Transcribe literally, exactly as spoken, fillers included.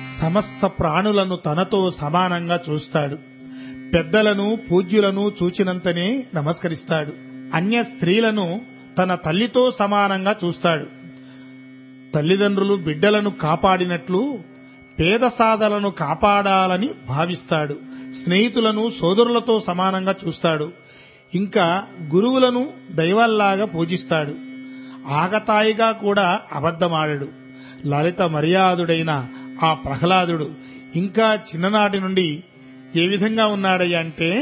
సమస్త ప్రాణులను తనతో సమానంగా చూస్తాడు. పెద్దలను పూజ్యులను చూచినంతనే నమస్కరిస్తాడు. అన్య స్త్రీలను తన తల్లితో సమానంగా చూస్తాడు. తల్లిదండ్రులు బిడ్డలను కాపాడినట్లు పేద సాధలను కాపాడాలని భావిస్తాడు. స్నేహితులను సోదరులతో సమానంగా చూస్తాడు. ఇంకా గురువులను దైవాల్లాగా పూజిస్తాడు. ఆగతాయిగా కూడా అబద్ధమాడడు. లలిత మర్యాదుడైన ఆ ప్రహ్లాదుడు ఇంకా చిన్ననాటి నుండి ఏ విధంగా ఉన్నాడయ్య అంటే